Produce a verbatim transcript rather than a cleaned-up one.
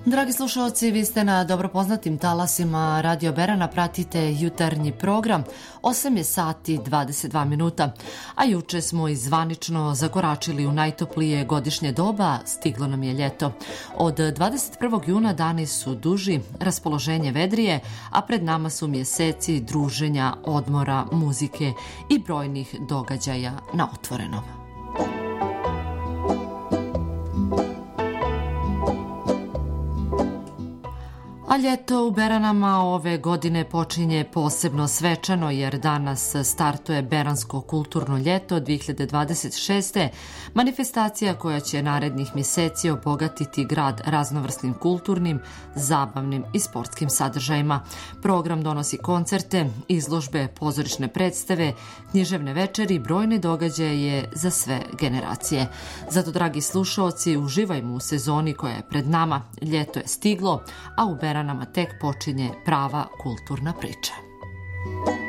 Dragi slušalci, vi ste na dobro poznatim talasima Radio Berana, pratite jutarnji program. osam je sati dvadeset dva minuta, a juče smo i zvanično zakoračili u najtoplije godišnje doba, stiglo nam je ljeto. Od dvadeset prvog juna dani su duži, raspoloženje vedrije, a pred nama su mjeseci druženja, odmora, muzike i brojnih događaja na otvorenom. A ljeto u Beranama ove godine počinje posebno svečano jer danas startuje Beransko kulturno ljeto dvije hiljade dvadeset šeste. Manifestacija koja će narednih mjeseci obogatiti grad raznovrsnim kulturnim, zabavnim i sportskim sadržajima. Program donosi koncerte, izložbe, pozorišne predstave, književne večeri i brojne događaje za sve generacije. Zato, dragi slušaoci, uživajmo u sezoni koja je pred nama. Ljeto je stiglo, a u Beranama nama tek počinje prava kulturna priča.